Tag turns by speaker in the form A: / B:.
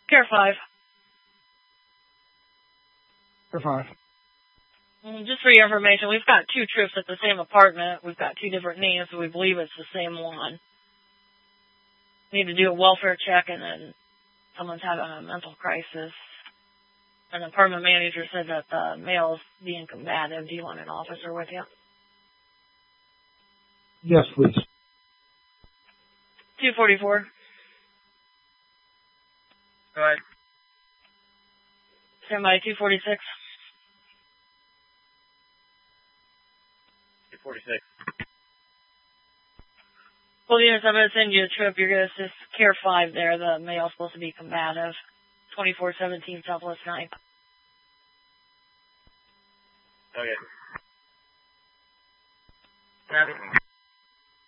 A: Care 5.
B: Care 5.
A: Just for your information, we've got 2 trips at the same apartment. We've got 2 different names, so we believe it's the same one. We need to do a welfare check, and then someone's having a mental crisis. And the apartment manager said that the male's being combative. Do you want an officer with you?
B: Yes, please.
A: 244.
C: Go ahead.
A: Stand by 246.
C: 246.
A: Well, units, I'm going to send you a trip. You're going to assist Care 5 there. The male's supposed to be combative. 2417 Southwest 9.
C: Okay.
D: Copy.